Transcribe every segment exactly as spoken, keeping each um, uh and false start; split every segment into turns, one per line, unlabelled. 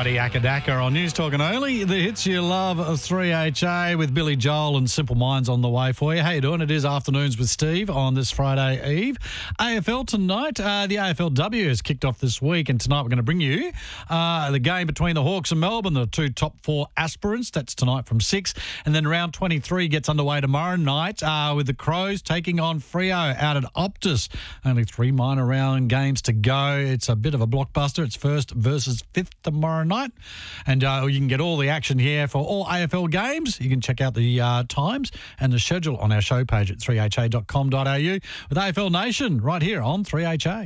Friday Akadaka on News Talk and Only. The hits you love of three H A with Billy Joel and Simple Minds on the way for you. How you doing? It is Afternoons with Steve on this Friday Eve. A F L tonight. Uh, the A F L W has kicked off this week, and tonight we're going to bring you uh, the game between the Hawks and Melbourne, the two top four aspirants. That's tonight from six. And then round twenty-three gets underway tomorrow night uh, with the Crows taking on Freo out at Optus. Only three minor round games to go. It's a bit of a blockbuster. It's first versus fifth tomorrow night. And uh, you can get all the action here for all A F L games. You can check out the uh, times and the schedule on our show page at three h a dot com dot a u with A F L Nation right here on three H A.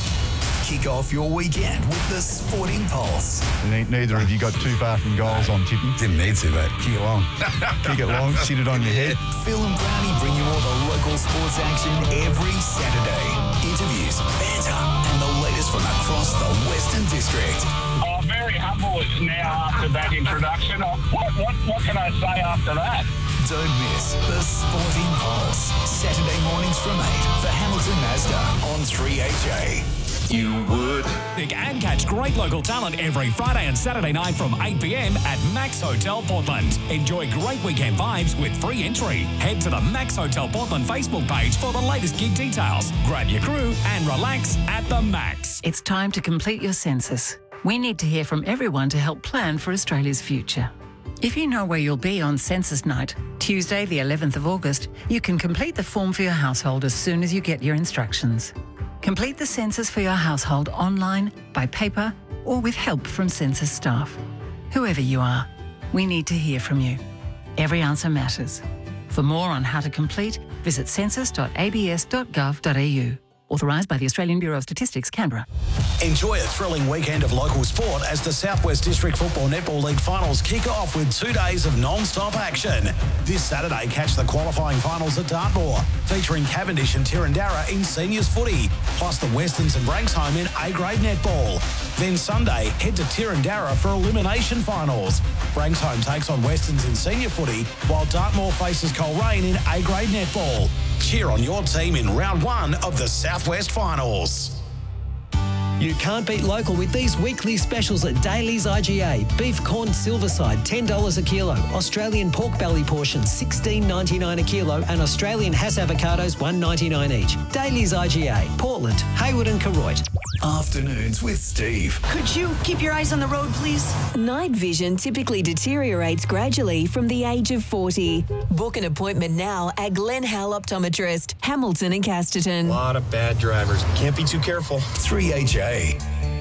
Kick off your weekend with the Sporting Pulse.
Ne- neither of you got too far from goals on tipping.
Didn't need to, mate.
Kick it long. Kick it long, sit it on your head.
Phil and Brownie bring you all the local sports action every Saturday. Interviews, banter, and the latest from across the Western District.
Oh, very humble now after that introduction. Oh, what, what, what can I say after that?
Don't miss the Sporting Pulse. Saturday mornings from eight for Hamilton Mazda on three H A. You would.
Pick and catch great local talent every Friday and Saturday night from eight p m at Max Hotel Portland. Enjoy great weekend vibes with free entry. Head to the Max Hotel Portland Facebook page for the latest gig details. Grab your crew and relax at the Max.
It's time to complete your census. We need to hear from everyone to help plan for Australia's future. If you know where you'll be on census night, Tuesday the eleventh of August, you can complete the form for your household as soon as you get your instructions. Complete the census for your household online, by paper, or with help from census staff. Whoever you are, we need to hear from you. Every answer matters. For more on how to complete, visit census dot a b s dot gov dot a u. Authorised by the Australian Bureau of Statistics, Canberra.
Enjoy a thrilling weekend of local sport as the Southwest District Football Netball League finals kick off with two days of non-stop action. This Saturday, catch the qualifying finals at Dartmoor, featuring Cavendish and Tirrandara in seniors footy, plus the Westerns and Branksome in A-grade netball. Then Sunday, head to Tirrandara for elimination finals. Branksome takes on Westerns in senior footy, while Dartmoor faces Coleraine in A-grade netball. Cheer on your team in round one of the Southwest Finals.
You can't beat local with these weekly specials at Daly's I G A. Beef corn silverside, ten dollars a kilo. Australian pork belly portions, sixteen ninety-nine a kilo. And Australian Hass avocados, one ninety-nine each. Daly's I G A, Portland, Hayward and Koroit.
Afternoons with Steve.
Could you keep your eyes on the road, please?
Night vision typically deteriorates gradually from the age of forty. Book an appointment now at Glen Howell Optometrist, Hamilton and Casterton.
A lot of bad drivers. Can't be too careful.
three H A.